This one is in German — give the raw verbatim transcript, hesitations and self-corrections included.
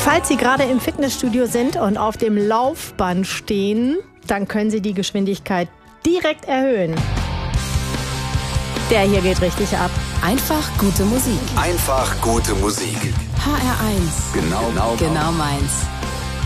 Falls Sie gerade im Fitnessstudio sind und auf dem Laufband stehen, dann können Sie die Geschwindigkeit direkt erhöhen. Der hier geht richtig ab. Einfach gute Musik. Einfach gute Musik. H R eins. Genau, genau, genau meins.